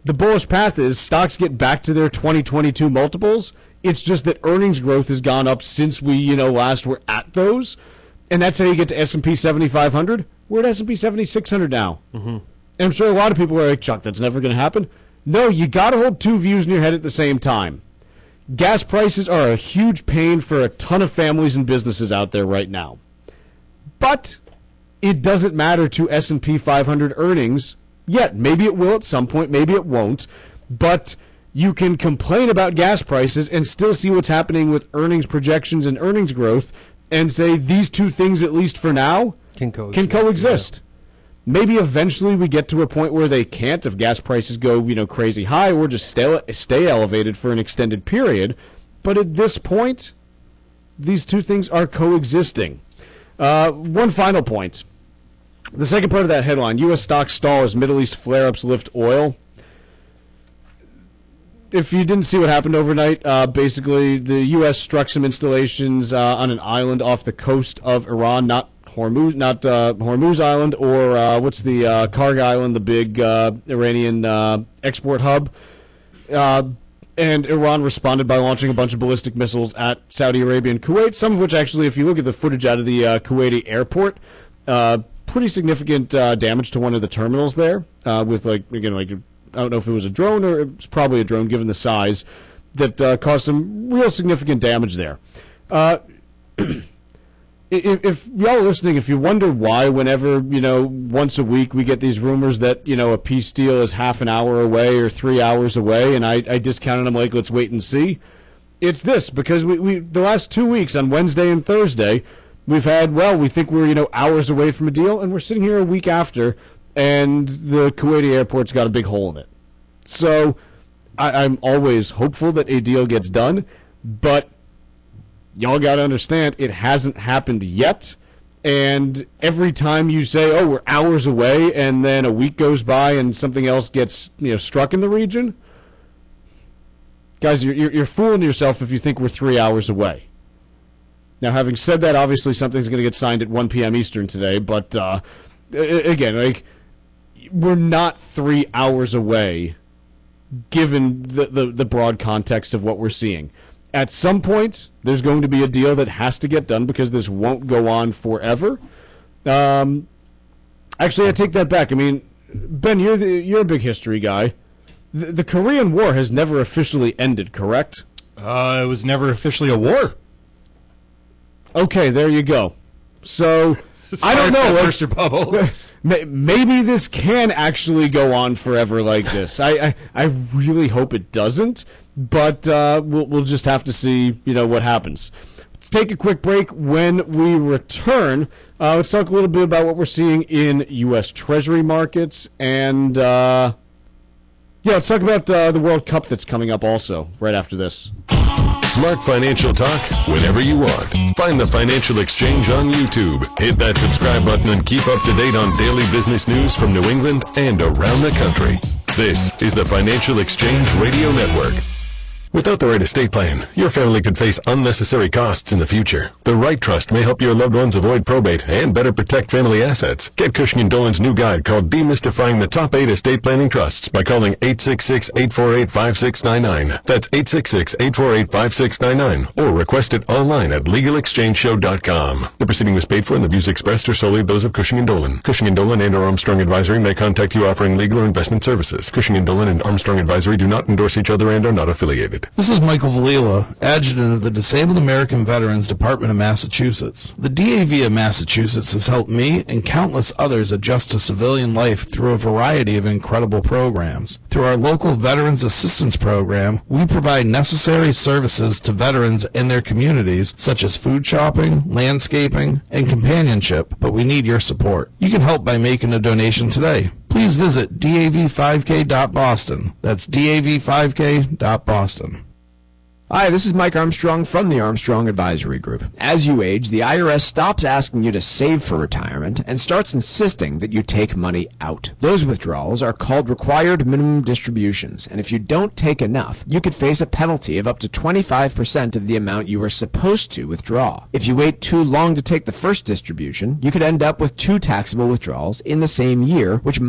The bullish path is stocks get back to their 2022 multiples. It's just that earnings growth has gone up since we, last were at those. And that's how you get to S&P 7500. We're at S&P 7600 now. Mm-hmm. And I'm sure a lot of people are like, Chuck, that's never going to happen. No, you got to hold two views in your head at the same time. Gas prices are a huge pain for a ton of families and businesses out there right now. But it doesn't matter to S&P 500 earnings yet. Maybe it will at some point, maybe it won't. But you can complain about gas prices and still see what's happening with earnings projections and earnings growth and say these two things, at least for now, can coexist. Yeah. Maybe eventually we get to a point where they can't if gas prices go, crazy high, or just stay elevated for an extended period. But at this point, these two things are coexisting. One final point. The second part of that headline, U.S. stocks stall as Middle East flare-ups lift oil. If you didn't see what happened overnight, basically the U.S. struck some installations on an island off the coast of Iran, not Hormuz Island, or what's the Karg Island, the big Iranian export hub. And Iran responded by launching a bunch of ballistic missiles at Saudi Arabia and Kuwait, some of which actually, if you look at the footage out of the Kuwaiti airport, pretty significant damage to one of the terminals there with, I don't know if it was a drone or it was probably a drone given the size, that caused some real significant damage there. If y'all are listening, if you wonder why whenever, once a week we get these rumors that, a peace deal is half an hour away or 3 hours away, and I discounted them like, let's wait and see, it's this, because we the last 2 weeks on Wednesday and Thursday, we've had, we think we're, hours away from a deal, and we're sitting here a week after, and the Kuwaiti airport's got a big hole in it. So I'm always hopeful that a deal gets done, but y'all got to understand, it hasn't happened yet. And every time you say, we're hours away, and then a week goes by and something else gets struck in the region, guys, you're fooling yourself if you think we're 3 hours away. Now, having said that, obviously something's going to get signed at 1 p.m. Eastern today, but again, we're not 3 hours away given the broad context of what we're seeing. At some point, there's going to be a deal that has to get done because this won't go on forever. Actually, I take that back. I mean, Ben, you're a big history guy. The Korean War has never officially ended, correct? It was never officially a war. Okay, there you go. So, I don't know. Burst your bubble. Maybe this can actually go on forever like this. I really hope it doesn't, but we'll just have to see, what happens. Let's take a quick break. When we return, let's talk a little bit about what we're seeing in U.S. Treasury markets, and let's talk about the World Cup that's coming up also right after this. Smart financial talk whenever you want. Find the Financial Exchange on YouTube. Hit that subscribe button and keep up to date on daily business news from New England and around the country. This is the Financial Exchange Radio Network. Without the right estate plan, your family could face unnecessary costs in the future. The right trust may help your loved ones avoid probate and better protect family assets. Get Cushing & Dolan's new guide called Demystifying the Top 8 Estate Planning Trusts by calling 866-848-5699. That's 866-848-5699. Or request it online at LegalExchangeShow.com. The proceeding was paid for and the views expressed are solely those of Cushing & Dolan. Cushing & Dolan and or Armstrong Advisory may contact you offering legal or investment services. Cushing & Dolan and Armstrong Advisory do not endorse each other and are not affiliated. This is Michael Valila, Adjutant of the Disabled American Veterans Department of Massachusetts. The DAV of Massachusetts has helped me and countless others adjust to civilian life through a variety of incredible programs. Through our local Veterans Assistance Program, we provide necessary services to veterans and their communities, such as food shopping, landscaping, and companionship, but we need your support. You can help by making a donation today. Please visit dav5k.boston. That's dav5k.boston. Hi, this is Mike Armstrong from the Armstrong Advisory Group. As you age, the IRS stops asking you to save for retirement and starts insisting that you take money out. Those withdrawals are called required minimum distributions, and if you don't take enough, you could face a penalty of up to 25% of the amount you are supposed to withdraw. If you wait too long to take the first distribution, you could end up with 2 taxable withdrawals in the same year, which